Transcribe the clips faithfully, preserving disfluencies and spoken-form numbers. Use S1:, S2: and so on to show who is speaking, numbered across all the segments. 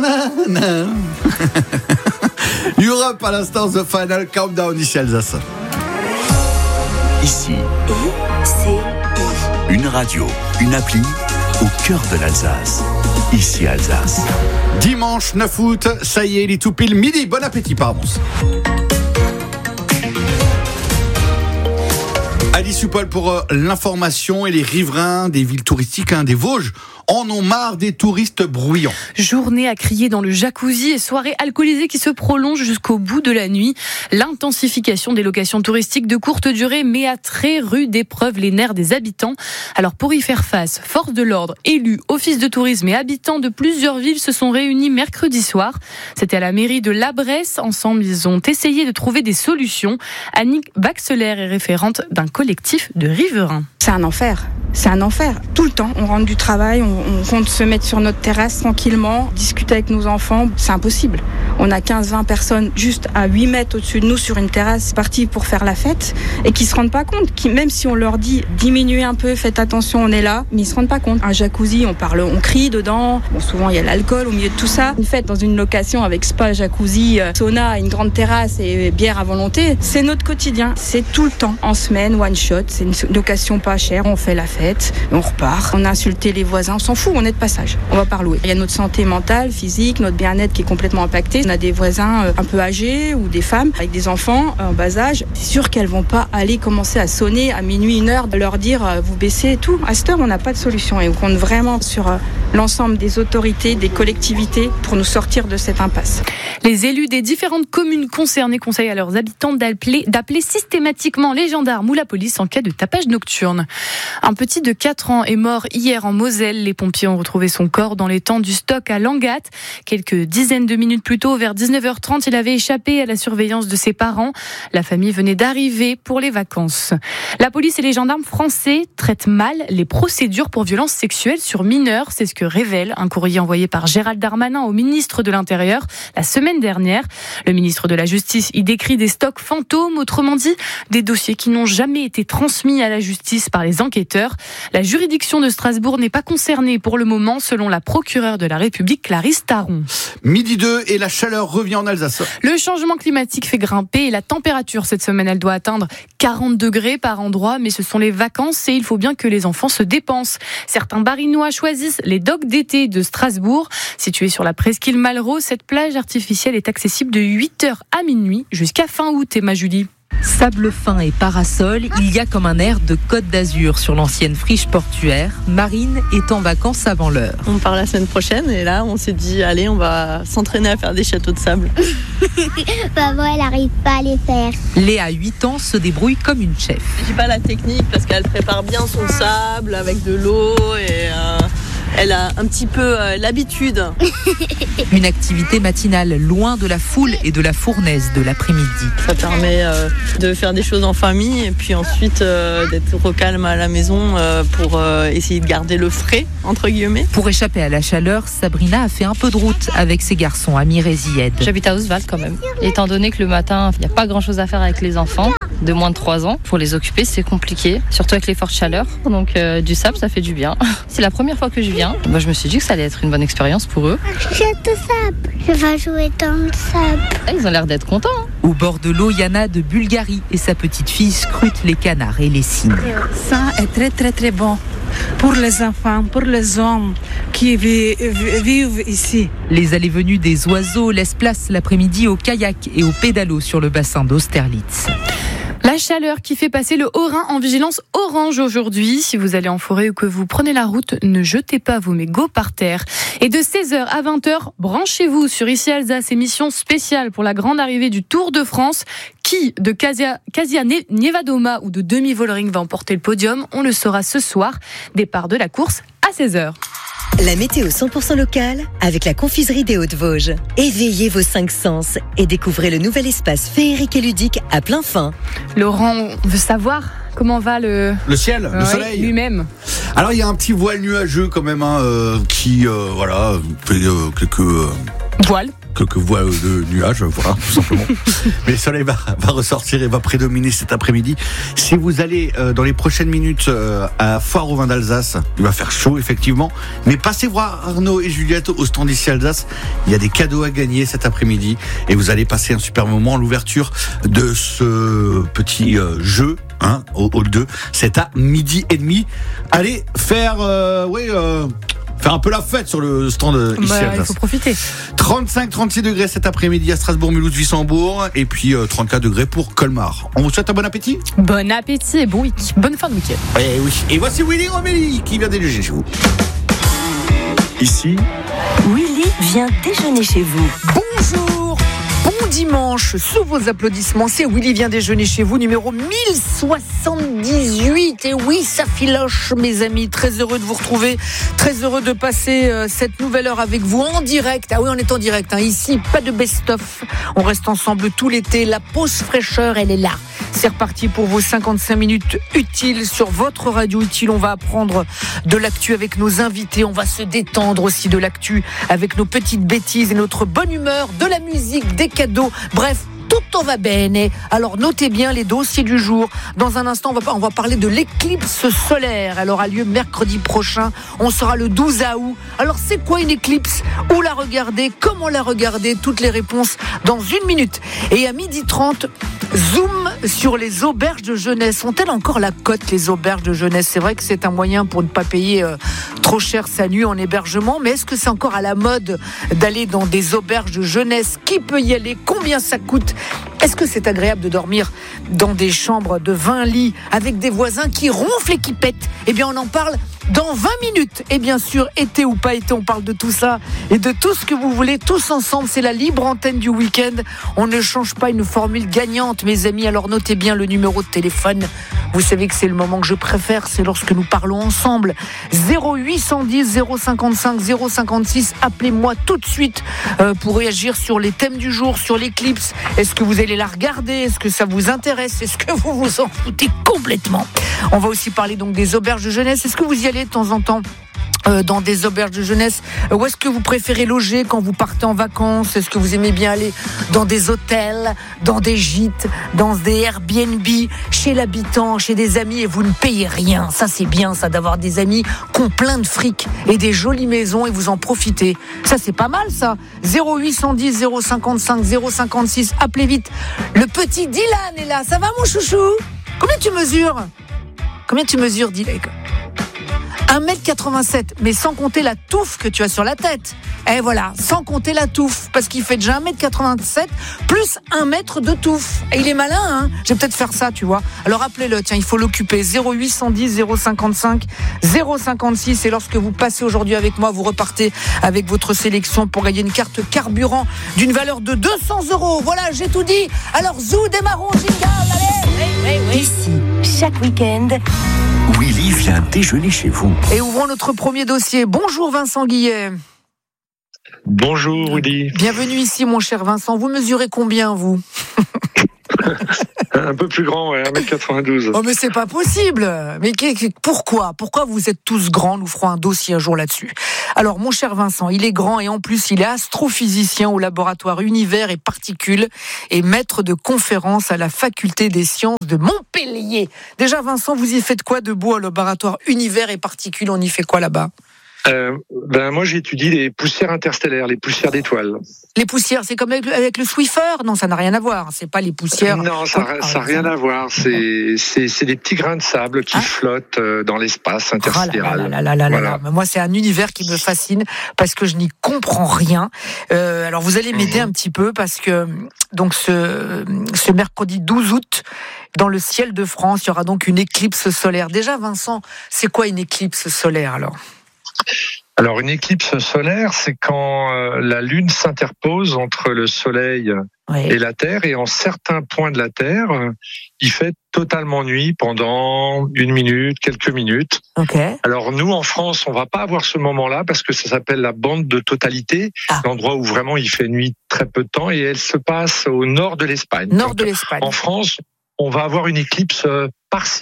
S1: nanana. Europe à l'instant, The Final Countdown ici Alsace.
S2: Ici,
S3: I C I.
S2: une radio, une appli au cœur de l'Alsace. Ici Alsace.
S1: Dimanche neuf août, ça y est, il est tout pile midi. Bon appétit, pardon. Alice Supol pour euh, l'information et les riverains des villes touristiques, hein, des Vosges, en ont marre des touristes bruyants.
S4: Journée à crier dans le jacuzzi et soirée alcoolisée qui se prolonge jusqu'au bout de la nuit. L'intensification des locations touristiques de courte durée met à très rude épreuve les nerfs des habitants. Alors pour y faire face, forces de l'ordre, élus, office de tourisme et habitants de plusieurs villes se sont réunis mercredi soir. C'était à la mairie de La Bresse. Ensemble, ils ont essayé de trouver des solutions. Annick Baxeler est référente d'un collectif de riverains.
S5: C'est un enfer, c'est un enfer. Tout le temps, on rentre du travail, on, on compte se mettre sur notre terrasse tranquillement, discuter avec nos enfants, c'est impossible. On a quinze vingt personnes juste à huit mètres au-dessus de nous sur une terrasse parties pour faire la fête et qui se rendent pas compte, qui, même si on leur dit diminuez un peu, faites attention, on est là, mais ils se rendent pas compte. Un jacuzzi, on parle, on crie dedans, bon, souvent il y a l'alcool au milieu de tout ça. Une fête dans une location avec spa, jacuzzi, sauna, une grande terrasse et bière à volonté, c'est notre quotidien, c'est tout le temps. En semaine, one shot, c'est une location pas cher, on fait la fête, on repart, on a insulté les voisins, on s'en fout, on est de passage, on va pas louer. Il y a notre santé mentale, physique, notre bien-être qui est complètement impacté. On a des voisins un peu âgés ou des femmes avec des enfants en bas âge. C'est sûr qu'elles vont pas aller commencer à sonner à minuit, une heure, de leur dire vous baissez et tout. À cette heure, on n'a pas de solution et on compte vraiment sur l'ensemble des autorités, des collectivités pour nous sortir de cette impasse.
S4: Les élus des différentes communes concernées conseillent à leurs habitants d'appeler, d'appeler systématiquement les gendarmes ou la police en cas de tapage nocturne. Un petit de quatre ans est mort hier en Moselle. Les pompiers ont retrouvé son corps dans les temps du stock à Langat. Quelques dizaines de minutes plus tôt, vers dix-neuf heures trente, il avait échappé à la surveillance de ses parents. La famille venait d'arriver pour les vacances. La police et les gendarmes français traitent mal les procédures pour violences sexuelles sur mineurs. C'est ce que révèle un courrier envoyé par Gérald Darmanin au ministre de l'Intérieur la semaine dernière. Le ministre de la Justice y décrit des stocks fantômes, autrement dit, des dossiers qui n'ont jamais été transmis à la justice par les enquêteurs. La juridiction de Strasbourg n'est pas concernée pour le moment, selon la procureure de la République, Clarisse Taron.
S1: Midi deux et la chaleur revient en Alsace.
S4: Le changement climatique fait grimper et la température cette semaine, elle doit atteindre quarante degrés par endroit, mais ce sont les vacances et il faut bien que les enfants se dépensent. Certains Barinois choisissent les docks d'été de Strasbourg. Située sur la presqu'île Malraux, cette plage artificielle est accessible de huit heures à minuit jusqu'à fin août, Emma Julie.
S6: Sable fin et parasol, il y a comme un air de Côte d'Azur sur l'ancienne friche portuaire. Marine est en vacances avant l'heure.
S7: On part la semaine prochaine et là on s'est dit allez, on va s'entraîner à faire des châteaux de sable.
S8: Maman elle n'arrive pas à les faire.
S6: Léa, huit ans, se débrouille comme une chef.
S7: J'ai pas la technique parce qu'elle prépare bien son sable avec de l'eau et euh, elle a un petit peu euh, l'habitude.
S6: Une activité matinale loin de la foule et de la fournaise de l'après-midi.
S7: Ça permet euh, de faire des choses en famille et puis ensuite euh, d'être au calme à la maison euh, pour euh, essayer de garder le frais, entre guillemets.
S6: Pour échapper à la chaleur, Sabrina a fait un peu de route avec ses garçons à Mirezied.
S9: J'habite à Oswald quand même. Étant donné que le matin, il n'y a pas grand-chose à faire avec les enfants de moins de trois ans. Pour les occuper, c'est compliqué, surtout avec les fortes chaleurs. Donc euh, du sable, ça fait du bien. C'est la première fois que je viens. Moi, je me suis dit que ça allait être une bonne expérience pour eux.
S8: Jette de sable. Je vais jouer dans le sable.
S9: Ils ont l'air d'être contents. Hein.
S6: Au bord de l'eau, Yana de Bulgarie et sa petite fille scrutent les canards et les cygnes.
S10: Ça est très très très bon pour les enfants, pour les hommes qui vivent ici.
S6: Les allées-venues des oiseaux laissent place l'après-midi au kayak et au pédalo sur le bassin d'Austerlitz.
S4: La chaleur qui fait passer le Haut-Rhin en vigilance orange aujourd'hui. Si vous allez en forêt ou que vous prenez la route, ne jetez pas vos mégots par terre. Et de seize heures à vingt heures, branchez-vous sur Ici Alsace, émission spéciale pour la grande arrivée du Tour de France. Qui de Kasia, Kasia Nevadoma ou de Demi Vollering va emporter le podium? On le saura ce soir. Départ de la course à seize heures.
S11: La météo cent pour cent locale avec la confiserie des Hauts-de-Vosges. Éveillez vos cinq sens et découvrez le nouvel espace féerique et ludique à plein fin.
S4: Laurent, on veut savoir comment va le...
S1: Le ciel, le
S4: ouais,
S1: soleil.
S4: Lui-même.
S1: Alors il y a un petit voile nuageux quand même, hein, euh, qui euh, voilà, fait euh, quelques... Euh...
S4: Voile
S1: que, que voit le nuage, voilà, tout simplement. Mais le soleil va, va ressortir et va prédominer cet après-midi. Si vous allez euh, dans les prochaines minutes euh, à Foire au vin d'Alsace, il va faire chaud, effectivement. Mais passez voir Arnaud et Juliette au stand ici Alsace. Il y a des cadeaux à gagner cet après-midi et vous allez passer un super moment. L'ouverture de ce petit euh, jeu, hein, au hall deux, c'est à midi et demi. Allez faire, euh, oui, euh, faire un peu la fête sur le stand ici
S4: bah,
S1: à Alsace.
S4: Il faut profiter.
S1: trente-cinq trente-six degrés cet après-midi à Strasbourg, Mulhouse, Wissembourg, et puis euh, trente-quatre degrés pour Colmar. On vous souhaite un bon appétit.
S4: Bon appétit et bon week. Bonne fin de week-end.
S1: Eh oui. Et voici Willy Romelli qui vient déjeuner chez vous.
S2: Ici,
S3: Willy vient déjeuner chez vous.
S12: Bonjour, bon dimanche, sous vos applaudissements, c'est Willy vient déjeuner chez vous, numéro mille soixante-dix-huit. Et oui, ça filoche, mes amis, très heureux de vous retrouver, très heureux de passer euh, cette nouvelle heure avec vous en direct. Ah oui, on est en direct, hein. Ici, pas de best-of, on reste ensemble tout l'été, la pause fraîcheur, elle est là. C'est reparti pour vos cinquante-cinq minutes utiles sur votre radio utile. On va apprendre de l'actu avec nos invités. On va se détendre aussi de l'actu avec nos petites bêtises et notre bonne humeur, de la musique, des cadeaux. Bref, tutto va bene. Alors notez bien les dossiers du jour. Dans un instant, on va, on va parler de l'éclipse solaire. Elle aura lieu mercredi prochain. On sera le douze août. Alors c'est quoi une éclipse? Où la regarder? Comment la regarder? Toutes les réponses dans une minute. Et à midi trente, zoom sur les auberges de jeunesse. Ont-elles encore la cote, les auberges de jeunesse? C'est vrai que c'est un moyen pour ne pas payer euh, trop cher sa nuit en hébergement, mais est-ce que c'est encore à la mode d'aller dans des auberges de jeunesse? Qui peut y aller? Combien ça coûte? Est-ce que c'est agréable de dormir dans des chambres de vingt lits avec des voisins qui ronflent et qui pètent? Eh bien, on en parle dans vingt minutes. Et bien sûr, été ou pas été, on parle de tout ça et de tout ce que vous voulez, tous ensemble. C'est la libre antenne du week-end. On ne change pas une formule gagnante, mes amis. Alors notez bien le numéro de téléphone. Vous savez que c'est le moment que je préfère, c'est lorsque nous parlons ensemble. zéro huit cent dix zéro cinquante-cinq zéro cinquante-six. Appelez-moi tout de suite euh, pour réagir sur les thèmes du jour, sur l'éclipse. Est-ce que vous allez la regarder? Est-ce que ça vous intéresse? Est-ce que vous vous en foutez complètement? On va aussi parler donc des auberges de jeunesse. Est-ce que vous y allez de temps en temps? Euh, dans des auberges de jeunesse? Où est-ce que vous préférez loger quand vous partez en vacances? Est-ce que vous aimez bien aller dans des hôtels, dans des gîtes, dans des Airbnb, chez l'habitant, chez des amis, et vous ne payez rien? Ça, c'est bien, ça, d'avoir des amis qui ont plein de fric et des jolies maisons et vous en profitez. Ça, c'est pas mal, ça. zéro huit cent dix zéro cinquante-cinq zéro cinquante-six. Appelez vite. Le petit Dylan est là. Ça va, mon chouchou? Combien tu mesures? Combien tu mesures, Dylan? un mètre quatre-vingt-sept, mais sans compter la touffe que tu as sur la tête. Et voilà, sans compter la touffe, parce qu'il fait déjà un mètre quatre-vingt-sept, plus un mètre de touffe. Et il est malin, hein? Je vais peut-être faire ça, tu vois. Alors appelez-le, tiens, il faut l'occuper. zéro huit cent dix zéro cinquante-cinq zéro cinquante-six. Et lorsque vous passez aujourd'hui avec moi, vous repartez avec votre sélection pour gagner une carte carburant d'une valeur de deux cents euros. Voilà, j'ai tout dit. Alors, zou, démarrons, jingle, allez! Oui, oui, oui.
S3: Ici, chaque week-end,
S2: Willy vient déjeuner chez vous.
S12: Et ouvrons notre premier dossier. Bonjour Vincent Guillet.
S13: Bonjour Willy.
S12: Bienvenue ici mon cher Vincent. Vous mesurez combien vous?
S13: Un peu plus grand, ouais, un mètre quatre-vingt-douze.
S12: Oh mais c'est pas possible. Mais pourquoi Pourquoi vous êtes tous grands? Nous ferons un dossier un jour là-dessus. Alors mon cher Vincent, il est grand et en plus il est astrophysicien au laboratoire Univers et Particules et maître de conférence à la faculté des sciences de Montpellier. Déjà Vincent, vous y faites quoi de beau au laboratoire Univers et Particules? On y fait quoi là-bas?
S13: Euh, ben moi j'étudie les poussières interstellaires, les poussières d'étoiles.
S12: Les poussières, c'est comme avec le, avec le Swiffer? Non, ça n'a rien à voir. C'est pas les poussières.
S13: Non, ça n'a ah, rien à voir. C'est, c'est, c'est des petits grains de sable qui ah. flottent dans l'espace intersidéral.
S12: Oh là là là là voilà. là là. Moi, c'est un univers qui me fascine parce que je n'y comprends rien. Euh, alors, vous allez m'aider mmh. un petit peu parce que donc ce, ce mercredi douze août, dans le ciel de France, il y aura donc une éclipse solaire. Déjà, Vincent, c'est quoi une éclipse solaire alors?
S13: Alors une éclipse solaire, c'est quand euh, la Lune s'interpose entre le Soleil oui. et la Terre, et en certains points de la Terre, euh, il fait totalement nuit pendant une minute, quelques minutes.
S12: Okay.
S13: Alors nous, en France, on va pas avoir ce moment-là parce que ça s'appelle la bande de totalité, ah. l'endroit où vraiment il fait nuit très peu de temps, et elle se passe au nord de l'Espagne.
S12: Nord
S13: Donc,
S12: de l'Espagne.
S13: En France, on va avoir une éclipse partielle.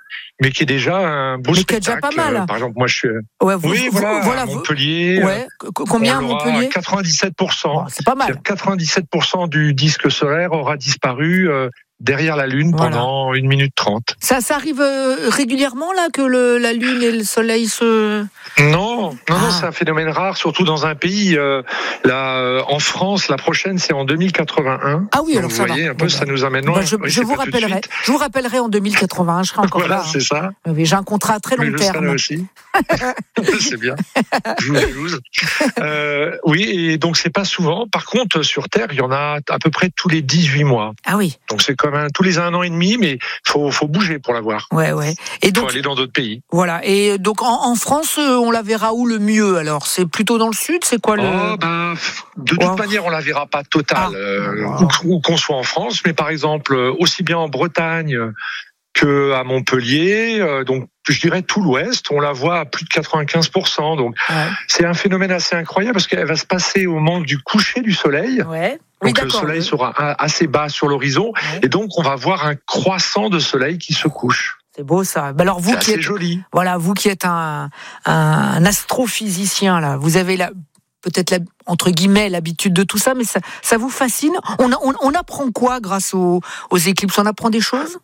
S13: mais qui est déjà un beau
S12: mais
S13: spectacle.
S12: Qui est déjà pas mal.
S13: Euh, par exemple, moi je suis.
S12: Ouais, vous,
S13: oui,
S12: vous,
S13: voilà,
S12: voilà,
S13: à Montpellier.
S12: Ouais. Combien à Montpellier?
S13: quatre-vingt-dix-sept pour cent.
S12: Bon, c'est pas mal.
S13: quatre-vingt-dix-sept pour cent du disque solaire aura disparu euh, derrière la Lune voilà. pendant une minute trente.
S12: Ça, ça arrive euh, régulièrement là que le, la Lune et le Soleil se.
S13: Non, non,
S12: ah.
S13: non, c'est un phénomène rare, surtout dans un pays. Euh, là, euh, en France, la prochaine, c'est en deux mille quatre-vingt-un.
S12: Ah oui,
S13: donc
S12: alors
S13: vous
S12: ça
S13: voyez,
S12: va.
S13: un peu,
S12: bon,
S13: ça nous amène
S12: bah,
S13: loin.
S12: je,
S13: oui,
S12: je vous rappellerai. Je vous rappellerai en deux mille quatre-vingt-un. Je serai encore
S13: voilà,
S12: là.
S13: c'est ça.
S12: Oui, j'ai un contrat à très long
S13: Mais
S12: terme.
S13: Je serai là aussi. C'est bien. Je vous jalouse. Euh, oui, et donc c'est pas souvent. Par contre, sur Terre, il y en a à peu près tous les dix-huit mois.
S12: Ah oui.
S13: Donc c'est comme un, tous les un an et demi, mais faut faut bouger pour la voir.
S12: Ouais, ouais. Et donc
S13: faut aller dans d'autres pays.
S12: Voilà. Et donc en, en France, on la verra où le mieux alors? C'est plutôt dans le sud? C'est quoi le?
S13: Oh ben, de toute oh. manière, on la verra pas totale, ah. euh, wow. où, où qu'on soit en France, mais par exemple aussi bien en Bretagne que à Montpellier, euh, donc je dirais tout l'Ouest, on la voit à plus de quatre-vingt-quinze pour cent. Donc ouais. c'est un phénomène assez incroyable parce qu'elle va se passer au moment du coucher du soleil.
S12: Ouais.
S13: Oui, donc le soleil
S12: oui.
S13: sera assez bas sur l'horizon ouais. et donc on va voir un croissant de soleil qui se couche.
S12: C'est beau ça. Bah alors vous
S13: c'est
S12: qui
S13: assez
S12: êtes
S13: joli.
S12: Voilà, vous qui êtes un, un astrophysicien là, vous avez la peut-être la, entre guillemets l'habitude de tout ça, mais ça, ça vous fascine. On, on, on apprend quoi grâce aux, aux éclipses? On apprend des choses?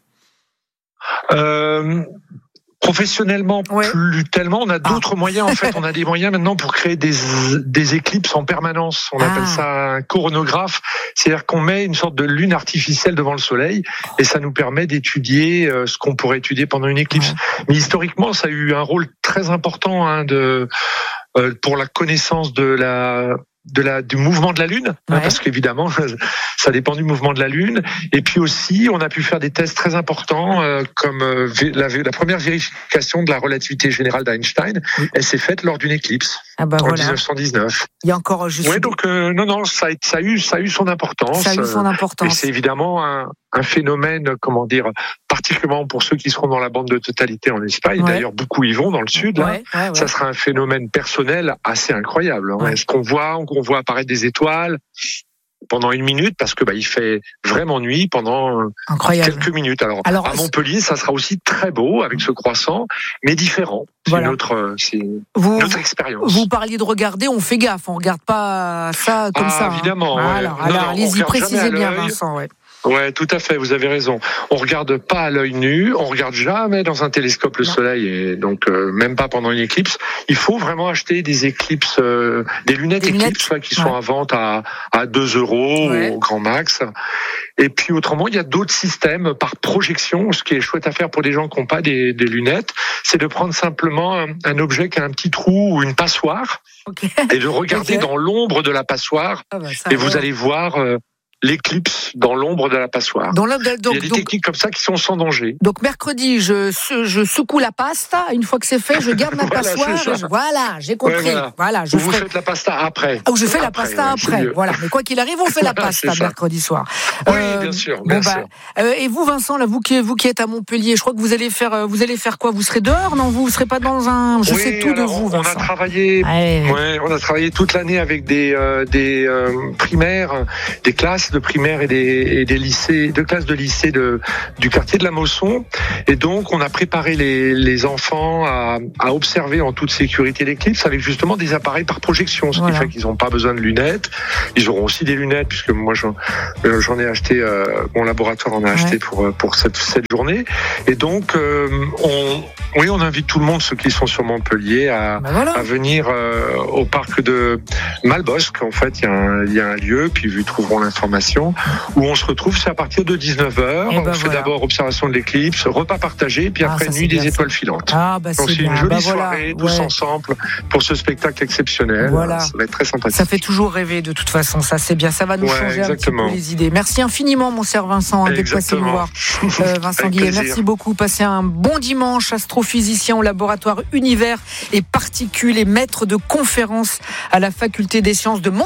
S13: Euh, professionnellement, ouais. plus tellement. On a d'autres ah. moyens. En fait, on a des moyens maintenant pour créer des des éclipses en permanence. On ah. appelle ça un coronographe. C'est-à-dire qu'on met une sorte de lune artificielle devant le soleil et ça nous permet d'étudier euh, ce qu'on pourrait étudier pendant une éclipse. Ouais. Mais historiquement, ça a eu un rôle très important hein, de euh, pour la connaissance de la de la du mouvement de la Lune, ouais. hein, parce qu'évidemment ça dépend du mouvement de la Lune. Et puis aussi on a pu faire des tests très importants euh, comme euh, la, la première vérification de la relativité générale d'Einstein. Oui. Elle s'est faite lors d'une éclipse
S12: ah bah
S13: en
S12: voilà.
S13: dix-neuf cent dix-neuf.
S12: Il y a encore je
S13: ouais, donc euh, non non ça a, ça a eu ça a eu son importance.
S12: Ça a eu son importance.
S13: Et c'est évidemment un, un phénomène comment dire particulièrement pour ceux qui seront dans la bande de totalité en Espagne. Ouais. D'ailleurs beaucoup y vont dans le sud. Là.
S12: Ouais, ouais, ouais.
S13: Ça sera un phénomène personnel assez incroyable. Hein. Ouais. Est-ce qu'on voit on voit apparaître des étoiles pendant une minute parce que bah il fait vraiment nuit pendant
S12: Incroyable.
S13: quelques minutes. Alors,
S12: Alors
S13: à Montpellier, ça sera aussi très beau avec ce croissant, mais différent. C'est
S12: voilà.
S13: une autre, c'est
S12: vous,
S13: une autre expérience.
S12: Vous parliez de regarder, on fait gaffe, on regarde pas ça comme
S13: ah,
S12: ça.
S13: Évidemment.
S12: Hein.
S13: Ouais.
S12: Alors, non, alors allez-y, précisez bien, Vincent. Ouais.
S13: Ouais, tout à fait. Vous avez raison. On regarde pas à l'œil nu, on regarde jamais dans un télescope le non. soleil et donc euh, même pas pendant une éclipse. Il faut vraiment acheter des éclipses, euh, des lunettes
S12: des
S13: éclipses
S12: lunettes.
S13: Là, qui sont ouais. à vente à à deux euros ouais. au grand max. Et puis autrement, il y a d'autres systèmes par projection. Ce qui est chouette à faire pour des gens qui n'ont pas des, des lunettes, c'est de prendre simplement un, un objet qui a un petit trou ou une passoire
S12: okay.
S13: et de regarder
S12: okay.
S13: dans l'ombre de la passoire.
S12: Ah bah, ça,
S13: et vous
S12: ouais.
S13: allez voir. Euh, l'éclipse dans l'ombre de la passoire.
S12: Dans donc,
S13: il y a des donc, techniques comme ça qui sont sans danger.
S12: Donc mercredi, je, je secoue la pasta. Une fois que c'est fait, je garde ma
S13: voilà,
S12: passoire. Je, voilà, j'ai compris. Ouais,
S13: voilà.
S12: voilà, je
S13: Ou vous
S12: ferai...
S13: faites la pasta après.
S12: Ah, ou je fais
S13: après,
S12: la pasta
S13: ouais,
S12: après. Voilà, mais quoi qu'il arrive, on fait la pasta mercredi soir.
S13: Oui, euh, bien sûr. Bien
S12: bon,
S13: sûr.
S12: Bah, euh, et vous, Vincent, là, vous qui, vous qui êtes à Montpellier, je crois que vous allez faire, vous allez faire quoi? Vous serez dehors? Non, vous ne serez pas dans un. Je
S13: oui,
S12: sais tout
S13: alors,
S12: de vous, Vincent.
S13: On a travaillé.
S12: Ouais.
S13: Ouais, on a travaillé toute l'année avec des euh, des euh, primaires, des classes de primaires et des et des lycées, deux classes de lycée de, du quartier de la Mosson. Et donc, on a préparé les, les enfants à, à observer en toute sécurité l'éclipse avec justement des appareils par projection, ce voilà. qui fait qu'ils n'ont pas besoin de lunettes. Ils auront aussi des lunettes puisque moi j'en, j'en ai acheté, euh, mon laboratoire en a ouais. acheté pour pour cette cette journée. Et donc, euh, on oui, on invite tout le monde, ceux qui sont sur Montpellier, à,
S12: ben voilà.
S13: à venir euh, au parc de Malbosc. En fait, il y a un, il y a un lieu, puis vous trouveront l'information, où on se retrouve, c'est à partir de dix-neuf heures. Et on ben fait voilà. d'abord observation de l'éclipse, repas partagé, puis après ah, nuit des étoiles ça. filantes.
S12: Ah, bah,
S13: donc c'est, c'est une jolie bah, soirée, voilà. tous ouais. ensemble, pour ce spectacle exceptionnel.
S12: Voilà.
S13: Ça va être très sympathique.
S12: Ça fait toujours rêver, de toute façon, ça c'est bien. Ça va nous
S13: ouais,
S12: changer
S13: exactement.
S12: un petit peu les idées. Merci infiniment, mon cher Vincent, d'être passé nous voir. Euh, Vincent Guillet, merci beaucoup. Passez un bon dimanche, astrophysicien au laboratoire Univers et Particules et maître de conférences à la faculté des sciences de Montpellier.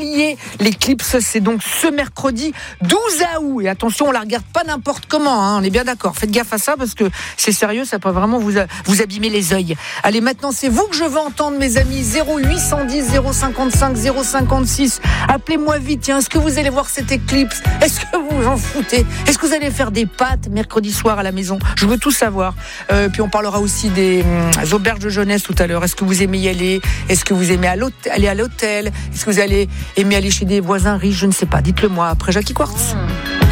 S12: oublier l'éclipse, c'est donc ce mercredi douze août. Et attention, on la regarde pas n'importe comment, hein, on est bien d'accord. Faites gaffe à ça parce que c'est sérieux, ça peut vraiment vous, vous abîmer les yeux. Allez, maintenant, c'est vous que je veux entendre, mes amis. zéro huit cent dix zéro cinquante-cinq zéro cinquante-six. Appelez-moi vite, tiens. Est-ce que vous allez voir cette éclipse? Est-ce que vous vous en foutez? Est-ce que vous allez faire des pâtes mercredi soir à la maison? Je veux tout savoir. Euh, puis on parlera aussi des hum, auberges de jeunesse tout à l'heure. Est-ce que vous aimez y aller? Est-ce que vous aimez à l'hôtel, aller à l'hôtel? Est-ce que vous allez aimer aller chez des voisins riches? Je ne sais pas. Dites-le moi après Jackie Quartz.